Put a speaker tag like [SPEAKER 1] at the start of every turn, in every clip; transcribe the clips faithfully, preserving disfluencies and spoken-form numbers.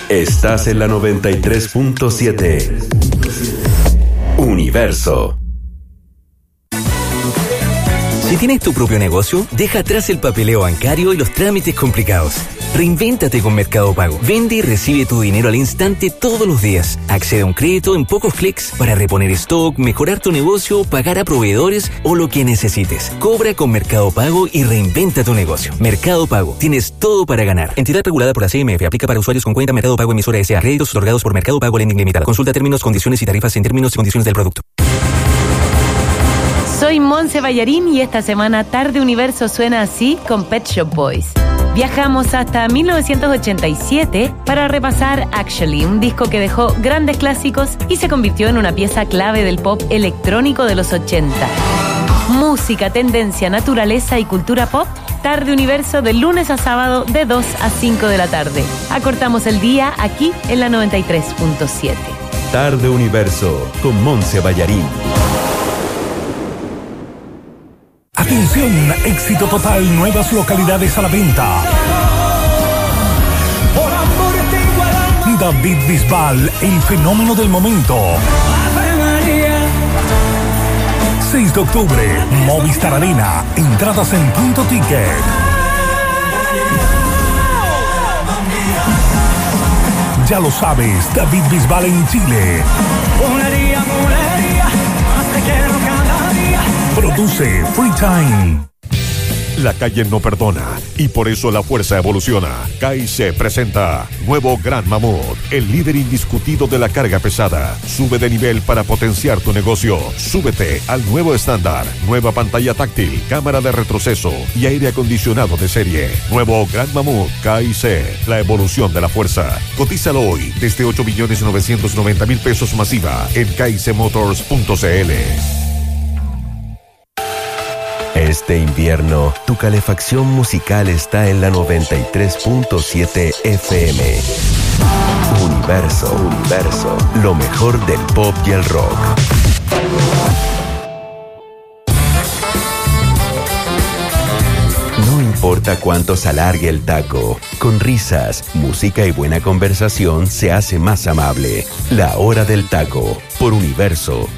[SPEAKER 1] Estás en la noventa y tres punto siete. Universo.
[SPEAKER 2] Si tienes tu propio negocio, deja atrás el papeleo bancario y los trámites complicados. Reinvéntate con Mercado Pago. Vende y recibe tu dinero al instante todos los días. Accede a un crédito en pocos clics para reponer stock, mejorar tu negocio, pagar a proveedores o lo que necesites. Cobra con Mercado Pago y reinventa tu negocio. Mercado Pago. Tienes todo para ganar. Entidad regulada por la C M F. Aplica para usuarios con cuenta Mercado Pago emisora S A. Créditos otorgados por Mercado Pago Lending Limitada. Consulta términos, condiciones y tarifas en términos y condiciones del producto.
[SPEAKER 3] Soy Monse Ballarín y esta semana Tarde Universo suena así con Pet Shop Boys. Viajamos hasta mil novecientos ochenta y siete para repasar Actually, un disco que dejó grandes clásicos y se convirtió en una pieza clave del pop electrónico de los ochenta. Música, tendencia, naturaleza y cultura pop. Tarde Universo de lunes a sábado de dos a cinco de la tarde. Acortamos el día aquí en la noventa y tres punto siete.
[SPEAKER 1] Tarde Universo con Monse Ballarín.
[SPEAKER 4] Atención, éxito total, nuevas localidades a la venta. David Bisbal, el fenómeno del momento. seis de octubre, Movistar Arena, entradas en Punto Ticket. Ya lo sabes, David Bisbal en Chile. Produce Free Time.
[SPEAKER 5] La calle no perdona y por eso la fuerza evoluciona. K I C presenta nuevo Gran Mamut, el líder indiscutido de la carga pesada. Sube de nivel para potenciar tu negocio. Súbete al nuevo estándar. Nueva pantalla táctil, cámara de retroceso y aire acondicionado de serie. Nuevo Gran Mamut K I C, la evolución de la fuerza. Cotízalo hoy desde ocho millones novecientos noventa mil pesos masiva en k i c motors punto c l.
[SPEAKER 1] Este invierno, tu calefacción musical está en la noventa y tres punto siete F M. Universo, Universo, lo mejor del pop y el rock. No importa cuánto se alargue el taco, con risas, música y buena conversación se hace más amable. La hora del taco, por Universo.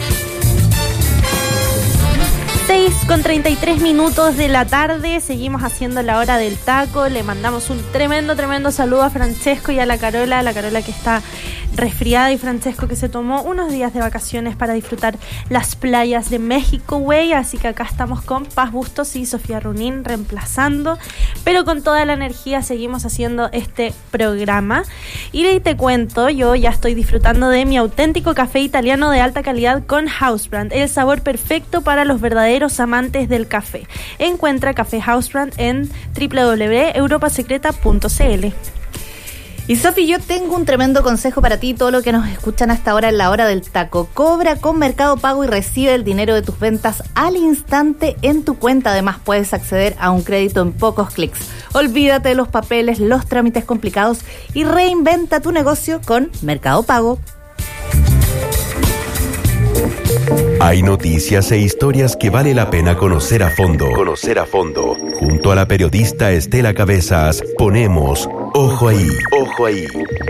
[SPEAKER 6] seis con treinta y tres minutos de la tarde, seguimos haciendo la hora del taco. Le mandamos un tremendo, tremendo saludo a Francesco y a la Carola, la Carola que está resfriada y Francesco que se tomó unos días de vacaciones para disfrutar las playas de México, güey. Así que acá estamos con Paz Bustos y Sofía Runín reemplazando, pero con toda la energía seguimos haciendo este programa. Y te cuento, yo ya estoy disfrutando de mi auténtico café italiano de alta calidad con Housebrand, el sabor perfecto para los verdaderos amantes del café. Encuentra Café Housebrand en doble u doble u doble u punto europa secreta punto c l.
[SPEAKER 7] Y Sofi, yo tengo un tremendo consejo para ti, todo lo que nos escuchan hasta ahora en la hora del taco. Cobra con Mercado Pago y recibe el dinero de tus ventas al instante en tu cuenta. Además, puedes acceder a un crédito en pocos clics. Olvídate de los papeles, los trámites complicados y reinventa tu negocio con Mercado Pago.
[SPEAKER 1] Hay noticias e historias que vale la pena conocer a fondo. Conocer a fondo. Junto a la periodista Estela Cabezas, ponemos Ojo Ahí. Ojo Ahí.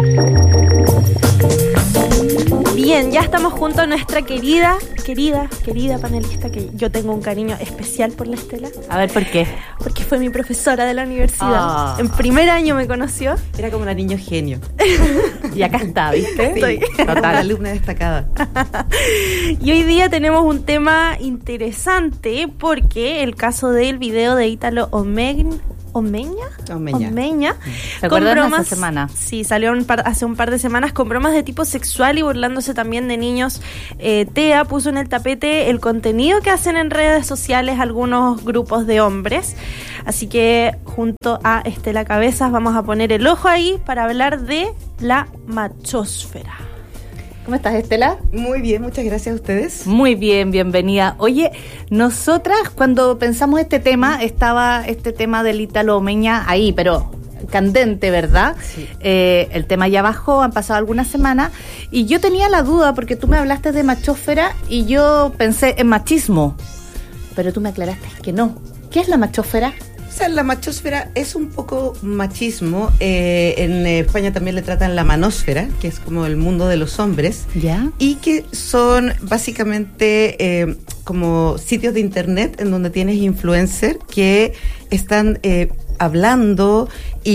[SPEAKER 6] Bien, ya estamos junto a nuestra querida, querida, querida panelista, que yo tengo un cariño especial por la Estela.
[SPEAKER 7] A ver, ¿por qué?
[SPEAKER 6] Porque fue mi profesora de la universidad.
[SPEAKER 7] Oh.
[SPEAKER 6] En primer año me conoció.
[SPEAKER 8] Era como una niño genio.
[SPEAKER 7] Y acá está, ¿viste?
[SPEAKER 8] Sí, total, alumna destacada.
[SPEAKER 6] Y hoy día tenemos un tema interesante porque el caso del video de Ítalo Omeña, Omeña,
[SPEAKER 8] Omeña.
[SPEAKER 6] Omeña
[SPEAKER 7] ¿Se
[SPEAKER 6] con
[SPEAKER 7] acuerdan
[SPEAKER 6] bromas,
[SPEAKER 7] esa semana?
[SPEAKER 6] Sí, salió un par, hace un par de semanas con bromas de tipo sexual y burlándose también de niños. Eh, TEA puso en el tapete el contenido que hacen en redes sociales algunos grupos de hombres. Así que junto a Estela Cabezas vamos a poner el ojo ahí para hablar de la machósfera.
[SPEAKER 7] ¿Cómo estás, Estela?
[SPEAKER 8] Muy bien, muchas gracias a ustedes.
[SPEAKER 7] Muy bien, bienvenida. Oye, nosotras cuando pensamos este tema, estaba este tema del Ítalo Omeña ahí, pero candente, ¿verdad?
[SPEAKER 8] Sí.
[SPEAKER 7] Eh, el tema ya bajó, han pasado algunas semanas, y yo tenía la duda, porque tú me hablaste de machósfera y yo pensé en machismo, pero tú me aclaraste que no. ¿Qué es la machósfera?
[SPEAKER 8] O sea, la machosfera es un poco machismo. Eh, en España también le tratan la manósfera, que es como el mundo de los hombres.
[SPEAKER 7] ¿Ya?
[SPEAKER 8] Y que son básicamente eh, como sitios de internet en donde tienes influencers que están eh, hablando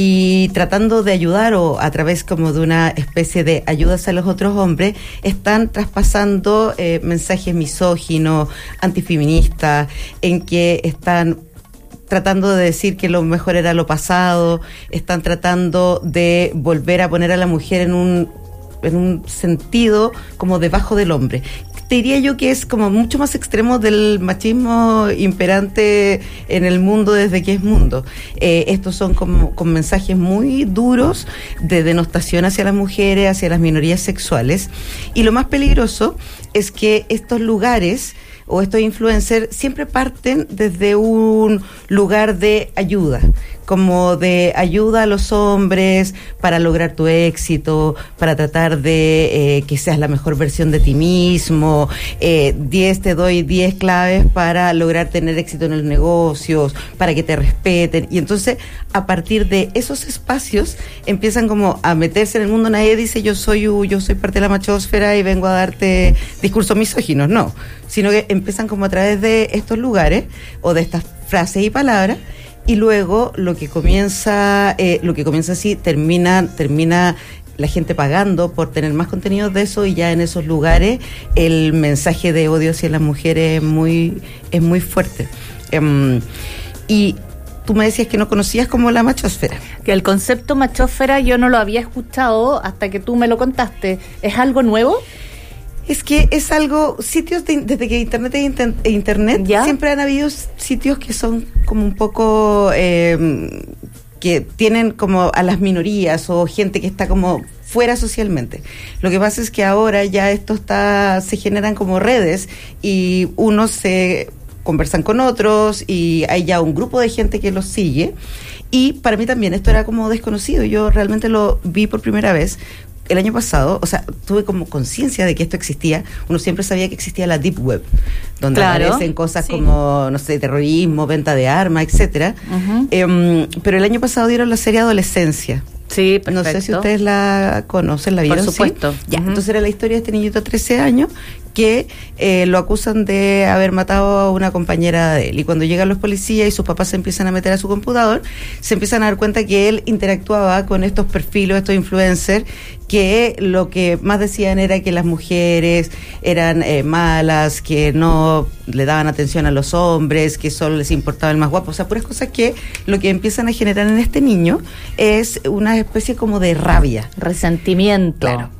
[SPEAKER 8] y tratando de ayudar, o a través como de una especie de ayudas a los otros hombres, están traspasando eh, mensajes misóginos, antifeministas, en que están tratando de decir que lo mejor era lo pasado, están tratando de volver a poner a la mujer en un en un sentido como debajo del hombre. Te diría yo que es como mucho más extremo del machismo imperante en el mundo desde que es mundo. Eh, estos son como con mensajes muy duros de denostación hacia las mujeres, hacia las minorías sexuales. Y lo más peligroso es que estos lugares o estos influencers siempre parten desde un lugar de ayuda, como de ayuda a los hombres para lograr tu éxito, para tratar de eh, que seas la mejor versión de ti mismo, eh, diez, te doy diez claves para lograr tener éxito en los negocios, para que te respeten. Y entonces, a partir de esos espacios, empiezan como a meterse en el mundo. Nadie dice yo soy yo soy parte de la machósfera y vengo a darte discursos misóginos, no, sino que empiezan como a través de estos lugares o de estas frases y palabras. Y luego lo que comienza, eh, lo que comienza así, termina, termina la gente pagando por tener más contenidos de eso, y ya en esos lugares el mensaje de odio hacia las mujeres es muy, es muy fuerte. Um, y tú me decías que no conocías como la machosfera.
[SPEAKER 7] Que el concepto machosfera yo no lo había escuchado hasta que tú me lo contaste. ¿Es algo nuevo?
[SPEAKER 8] Es que es algo, sitios de, desde que internet e inter, internet
[SPEAKER 7] ¿Ya?
[SPEAKER 8] siempre han habido sitios que son como un poco, eh, que tienen como a las minorías o gente que está como fuera socialmente. Lo que pasa es que ahora ya esto está, se generan como redes y unos se conversan con otros y hay ya un grupo de gente que los sigue. Y para mí también esto era como desconocido. Yo realmente lo vi por primera vez el año pasado. O sea, tuve como conciencia de que esto existía. Uno siempre sabía que existía la Deep Web, donde
[SPEAKER 7] claro,
[SPEAKER 8] aparecen cosas
[SPEAKER 7] sí.
[SPEAKER 8] como, no sé, terrorismo, venta de armas, etcétera. Uh-huh. Eh, pero el año pasado dieron la serie Adolescencia.
[SPEAKER 7] Sí, perfecto.
[SPEAKER 8] No sé si ustedes la conocen, la vieron.
[SPEAKER 7] Por supuesto.
[SPEAKER 8] ¿Sí? Ya,
[SPEAKER 7] uh-huh.
[SPEAKER 8] Entonces era la historia de este niñito de trece años que eh, lo acusan de haber matado a una compañera de él. Y cuando llegan los policías y sus papás se empiezan a meter a su computador, se empiezan a dar cuenta que él interactuaba con estos perfiles, estos influencers, que lo que más decían era que las mujeres eran eh, malas, que no le daban atención a los hombres, que solo les importaba el más guapo. O sea, puras cosas que lo que empiezan a generar en este niño es una especie como de rabia.
[SPEAKER 7] Resentimiento.
[SPEAKER 8] Claro.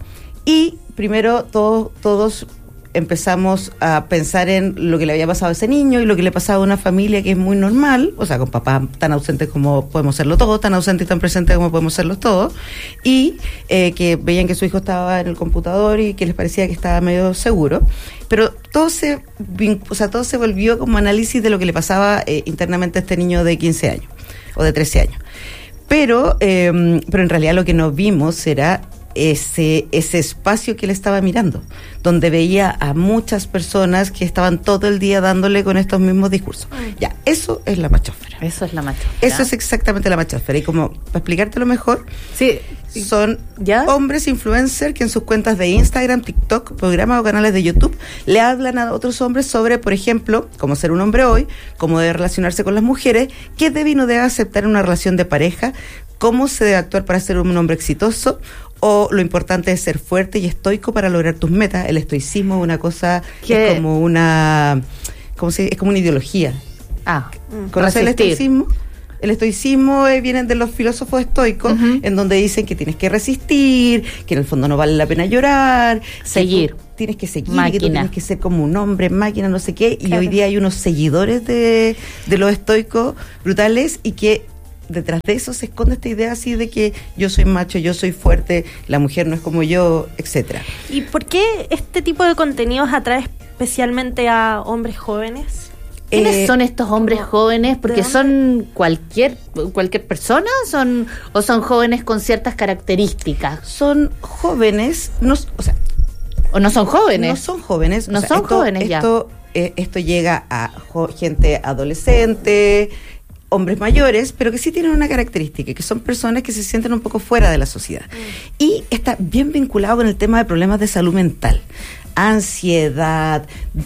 [SPEAKER 8] Y primero todos, todos empezamos a pensar en lo que le había pasado a ese niño y lo que le pasaba a una familia que es muy normal, o sea, con papás tan ausentes como podemos serlo todos, tan ausentes y tan presentes como podemos serlo todos, y eh, que veían que su hijo estaba en el computador y que les parecía que estaba medio seguro, pero todo se, o sea, todo se volvió como análisis de lo que le pasaba eh, internamente a este niño de quince años o de trece años. Pero, eh, pero en realidad lo que no vimos era ese ese espacio que él estaba mirando, donde veía a muchas personas que estaban todo el día dándole con estos mismos discursos. Ya, eso es la machósfera.
[SPEAKER 7] Eso es la machósfera.
[SPEAKER 8] Eso es exactamente la machósfera. Y como, para explicártelo mejor,
[SPEAKER 7] sí,
[SPEAKER 8] son
[SPEAKER 7] ¿ya?
[SPEAKER 8] hombres influencers que en sus cuentas de Instagram, TikTok, programas o canales de YouTube le hablan a otros hombres sobre, por ejemplo, cómo ser un hombre hoy, cómo debe relacionarse con las mujeres, qué debe y no debe aceptar en una relación de pareja, cómo se debe actuar para ser un hombre exitoso, o lo importante es ser fuerte y estoico para lograr tus metas. El estoicismo es una cosa que es como una, ¿cómo se dice? Es como una ideología.
[SPEAKER 7] Ah,
[SPEAKER 8] ¿conoces el estoicismo? El estoicismo eh, viene de los filósofos estoicos, uh-huh. en donde dicen que tienes que resistir, que en el fondo no vale la pena llorar,
[SPEAKER 7] seguir.
[SPEAKER 8] Tienes que seguir,
[SPEAKER 7] máquina.
[SPEAKER 8] que tú tienes que ser como un hombre, máquina, no sé qué. Y
[SPEAKER 7] claro.
[SPEAKER 8] hoy día hay unos seguidores de, de los estoicos brutales, y que detrás de eso se esconde esta idea así de que yo soy macho, yo soy fuerte, la mujer no es como yo, etcétera.
[SPEAKER 6] ¿Y por qué este tipo de contenidos atrae especialmente a hombres jóvenes?
[SPEAKER 7] ¿Quiénes
[SPEAKER 8] eh,
[SPEAKER 7] son estos hombres jóvenes? Porque son cualquier cualquier persona, son o son jóvenes con ciertas características.
[SPEAKER 8] Son jóvenes, no, o sea,
[SPEAKER 7] o no son jóvenes.
[SPEAKER 8] No son jóvenes,
[SPEAKER 7] no
[SPEAKER 8] o sea,
[SPEAKER 7] son
[SPEAKER 8] esto,
[SPEAKER 7] jóvenes ya.
[SPEAKER 8] Esto, eh, esto llega a jo- gente adolescente, hombres mayores, pero que sí tienen una característica, que son personas que se sienten un poco fuera de la sociedad. Mm. Y está bien vinculado con el tema de problemas de salud mental. Ansiedad,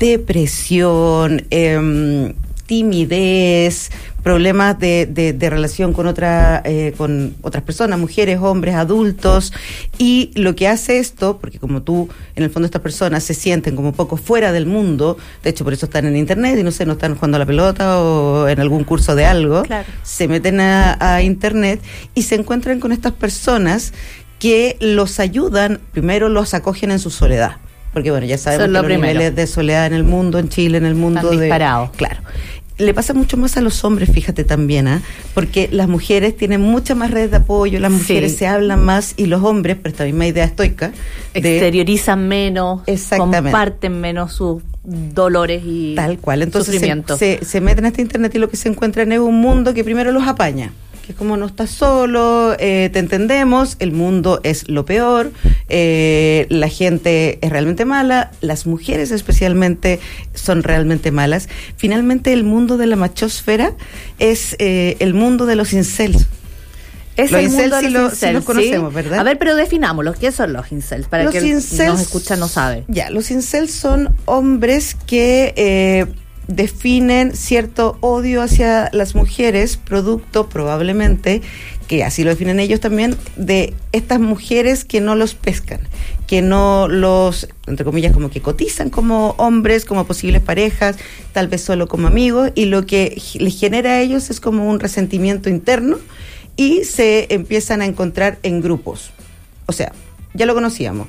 [SPEAKER 8] depresión, eh, timidez, problemas de, de, de relación con otra, eh, con otras personas, mujeres, hombres, adultos, y lo que hace esto, porque como tú, en el fondo estas personas se sienten como un poco fuera del mundo, de hecho por eso están en internet y no sé, no están jugando a la pelota o en algún curso de algo, claro. Se meten a, a internet y se encuentran con estas personas que los ayudan, primero los acogen en su soledad. Porque bueno, ya sabemos que los primero. niveles de soledad en el mundo, en Chile, en el mundo...
[SPEAKER 7] Están disparados.
[SPEAKER 8] De, claro. Le pasa mucho más a los hombres, fíjate también, ¿eh? Porque las mujeres tienen muchas más redes de apoyo, las mujeres sí. se hablan más y los hombres, por esta misma idea estoica...
[SPEAKER 7] Exteriorizan de, menos, comparten menos sus dolores y
[SPEAKER 8] tal cual. Entonces
[SPEAKER 7] sufrimiento.
[SPEAKER 8] Se, se, se meten a este internet y lo que se encuentran es un mundo que primero los apaña. Que es como no estás solo, eh, te entendemos, el mundo es lo peor, eh, la gente es realmente mala, las mujeres especialmente son realmente malas. Finalmente el mundo de la machosfera es eh, el mundo de los incels.
[SPEAKER 7] Es
[SPEAKER 8] los
[SPEAKER 7] el
[SPEAKER 8] incels
[SPEAKER 7] mundo de
[SPEAKER 8] sí
[SPEAKER 7] los
[SPEAKER 8] lo,
[SPEAKER 7] incels,
[SPEAKER 8] sí los conocemos,
[SPEAKER 7] ¿sí?
[SPEAKER 8] ¿verdad?
[SPEAKER 7] A ver, pero definámoslos. ¿Qué son los incels? Para
[SPEAKER 8] los
[SPEAKER 7] que
[SPEAKER 8] incels,
[SPEAKER 7] nos escucha no sabe.
[SPEAKER 8] Ya, los incels son hombres que... Eh, definen cierto odio hacia las mujeres, producto probablemente, que así lo definen ellos también, de estas mujeres que no los pescan, que no los, entre comillas, como que cotizan como hombres, como posibles parejas, tal vez solo como amigos, y lo que les genera a ellos es como un resentimiento interno y se empiezan a encontrar en grupos. O sea, ya lo conocíamos.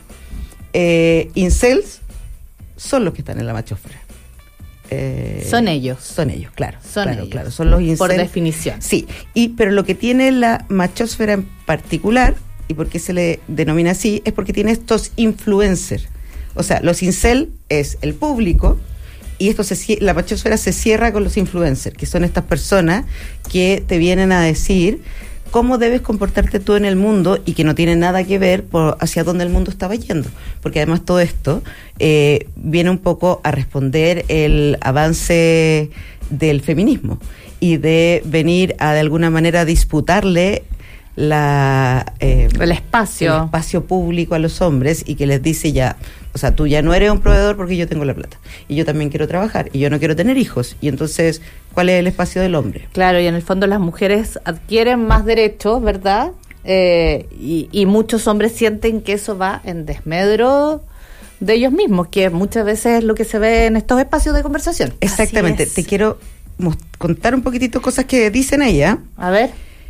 [SPEAKER 8] Eh, incels son los que están en la machosfera.
[SPEAKER 7] Eh, son ellos.
[SPEAKER 8] Son ellos, claro.
[SPEAKER 7] Son
[SPEAKER 8] claro,
[SPEAKER 7] ellos.
[SPEAKER 8] Claro, son los incels.
[SPEAKER 7] Por definición.
[SPEAKER 8] Sí, y pero lo que tiene la machosfera en particular, y por qué se le denomina así, es porque tiene estos influencers. O sea, los incel es el público, y esto se, la machosfera se cierra con los influencers, que son estas personas que te vienen a decir cómo debes comportarte tú en el mundo y que no tiene nada que ver por hacia dónde el mundo estaba yendo. Porque además todo esto eh, viene un poco a responder el avance del feminismo y de venir a de alguna manera disputarle la eh,
[SPEAKER 7] el espacio
[SPEAKER 8] el espacio público a los hombres y que les dice ya, o sea, tú ya no eres un proveedor porque yo tengo la plata y yo también quiero trabajar y yo no quiero tener hijos y entonces ¿cuál es el espacio del hombre?
[SPEAKER 7] Claro, y en el fondo las mujeres adquieren más derechos, ¿verdad? Eh, y, y muchos hombres sienten que eso va en desmedro de ellos mismos, que muchas veces es lo que se ve en estos espacios de conversación.
[SPEAKER 8] Exactamente, te quiero most- contar un poquitito cosas que dicen ella.
[SPEAKER 7] A ver.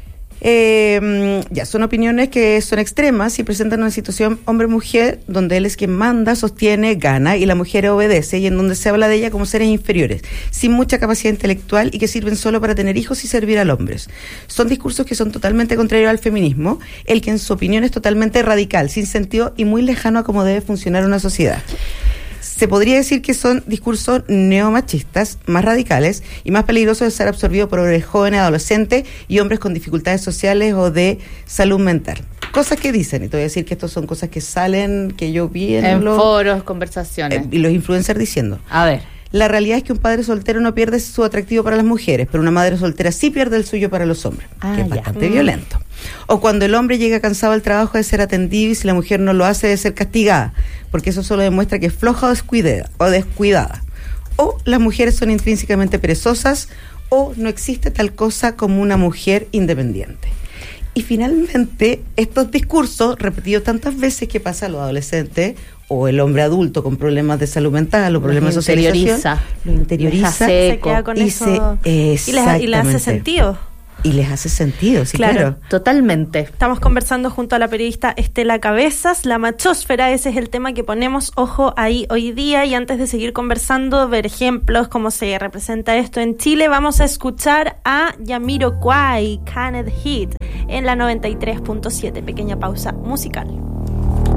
[SPEAKER 8] Eh, ya, son opiniones que son extremas y presentan una situación hombre-mujer donde él es quien manda, sostiene, gana y la mujer obedece y en donde se habla de ella como seres inferiores, sin mucha capacidad intelectual y que sirven solo para tener hijos y servir a los hombres. Son discursos que son totalmente contrarios al feminismo, el que en su opinión es totalmente radical, sin sentido y muy lejano a cómo debe funcionar una sociedad. Se podría decir que son discursos neomachistas, más radicales y más peligrosos de ser absorbidos por hombres jóvenes, adolescentes y hombres con dificultades sociales o de salud mental. Cosas que dicen, y te voy a decir que estas son cosas que salen, que yo vi en,
[SPEAKER 7] en
[SPEAKER 8] los
[SPEAKER 7] foros, conversaciones.
[SPEAKER 8] Eh, y los influencers diciendo.
[SPEAKER 7] A ver.
[SPEAKER 8] La realidad es que un padre soltero no pierde su atractivo para las mujeres, pero una madre soltera sí pierde el suyo para los hombres,
[SPEAKER 7] ah,
[SPEAKER 8] que es
[SPEAKER 7] ya.
[SPEAKER 8] bastante
[SPEAKER 7] mm.
[SPEAKER 8] violento. O cuando el hombre llega cansado del trabajo de ser atendido y si la mujer no lo hace de ser castigada, porque eso solo demuestra que es floja o descuidada. O, descuidada. o las mujeres son intrínsecamente perezosas o no existe tal cosa como una mujer independiente. Y finalmente, estos discursos, repetidos tantas veces que pasa a los adolescentes o el hombre adulto con problemas de salud mental o problemas de socialización, lo interioriza
[SPEAKER 6] se queda con
[SPEAKER 8] y,
[SPEAKER 6] eso,
[SPEAKER 8] se,
[SPEAKER 6] y, les, y les hace sentido.
[SPEAKER 8] Y les hace sentido, sí, claro. claro.
[SPEAKER 7] Totalmente.
[SPEAKER 6] Estamos conversando junto a la periodista Estela Cabezas, la machósfera, ese es el tema que ponemos ojo ahí hoy día. Y antes de seguir conversando, ver ejemplos, cómo se representa esto en Chile, vamos a escuchar a Jamiroquai, Can't Hit, en la noventa y tres punto siete. Pequeña pausa musical.